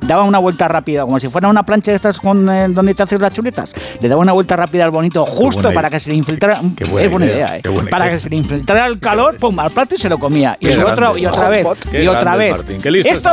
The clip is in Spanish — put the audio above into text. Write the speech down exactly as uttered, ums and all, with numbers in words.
daba una vuelta rápida, como si fuera una plancha de estas con, eh, donde te haces las chuletas. Le daba una vuelta rápida al bonito, justo para que se le infiltrara. Qué buena es buena idea, idea, eh. qué buena para idea. que se le infiltrara el calor, pum, al plato y se lo comía. Y, Qué otro, grande, y otra vez, qué y otra grande vez. Martín, qué listo Esto